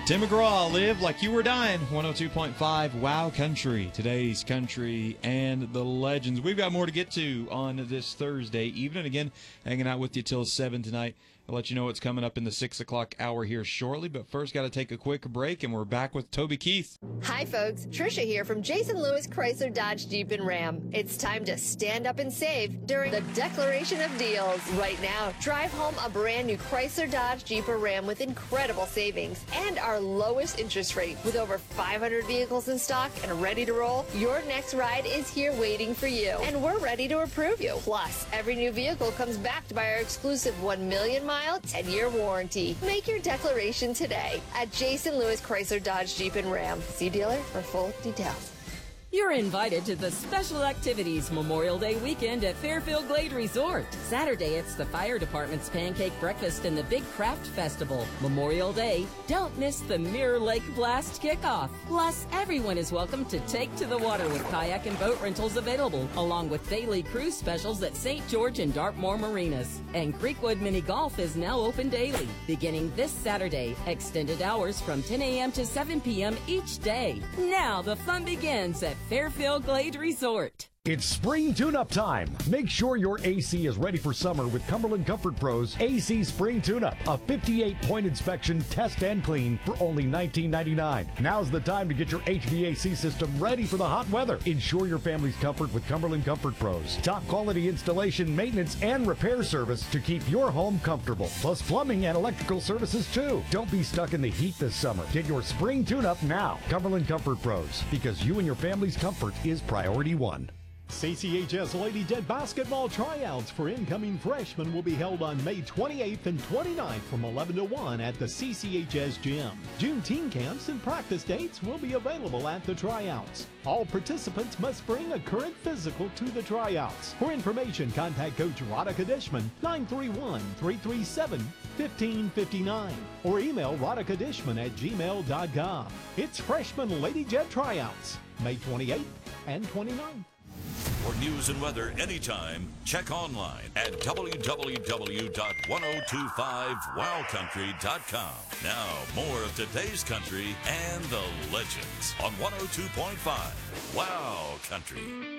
Tim McGraw, Live Like You Were Dying, 102.5 Wow Country, today's country and the legends. We've got more to get to on this Thursday evening. Again, hanging out with you till 7 tonight. I'll let you know what's coming up in the 6 o'clock hour here shortly, but first got to take a quick break, and we're back with Toby Keith. Hi, folks. Trisha here from Jason Lewis Chrysler Dodge Jeep and Ram. It's time to stand up and save during the Declaration of Deals. Right now, drive home a brand new Chrysler Dodge Jeep or Ram with incredible savings and our lowest interest rate. With over 500 vehicles in stock and ready to roll, your next ride is here waiting for you, and we're ready to approve you. Plus, every new vehicle comes backed by our exclusive 1 million mile 10-year warranty. Make your declaration today at Jason Lewis Chrysler Dodge Jeep and Ram. See dealer for full details. You're invited to the Special Activities Memorial Day weekend at Fairfield Glade Resort. Saturday, it's the fire department's pancake breakfast and the Big Craft Festival. Memorial Day, don't miss the Mirror Lake Blast kickoff. Plus, everyone is welcome to take to the water with kayak and boat rentals available, along with daily cruise specials at St. George and Dartmoor Marinas. And Creekwood Mini Golf is now open daily, beginning this Saturday. Extended hours from 10 a.m. to 7 p.m. each day. Now the fun begins at Fairfield Glade Resort. It's spring tune-up time. Make sure your AC is ready for summer with Cumberland Comfort Pros AC Spring Tune-Up. A 58-point inspection, test, and clean for only $19.99. Now's the time to get your HVAC system ready for the hot weather. Ensure your family's comfort with Cumberland Comfort Pros. Top quality installation, maintenance, and repair service to keep your home comfortable. Plus plumbing and electrical services too. Don't be stuck in the heat this summer. Get your spring tune-up now. Cumberland Comfort Pros, because you and your family's comfort is priority one. CCHS Lady Jet basketball tryouts for incoming freshmen will be held on May 28th and 29th from 11 to 1 at the CCHS gym. June teen camps and practice dates will be available at the tryouts. All participants must bring a current physical to the tryouts. For information, contact Coach Radhika Dishman, 931-337-1559, or email radhikadishman@gmail.com. It's Freshman Lady Jet tryouts, May 28th and 29th. For news and weather anytime, check online at www.1025wowcountry.com. Now, more of today's country and the legends on 102.5 Wow Country.